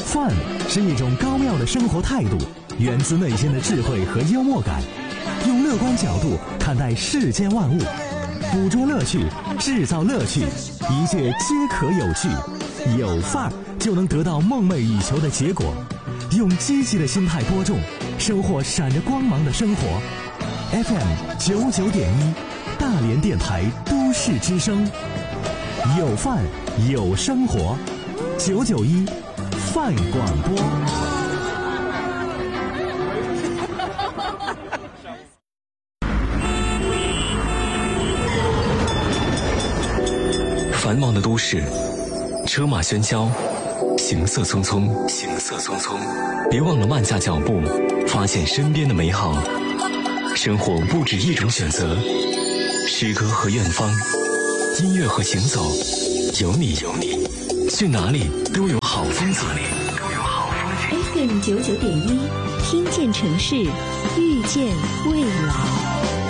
饭是一种高妙的生活态度，源自内心的智慧和幽默感，用乐观角度看待世间万物，捕捉乐趣，制造乐趣，一切皆可有趣。有范儿就能得到梦寐以求的结果。用积极的心态播种，收获闪着光芒的生活。FM99.1，大连电台都市之声，有范有生活，991范广播。 繁忙的都市，车马喧嚣，行色匆匆，别忘了慢下脚步，发现身边的美好。生活不止一种选择，诗歌和远方，音乐和行走，有你，去哪里都有好风景。 FM99.1，听见城市，遇见未来。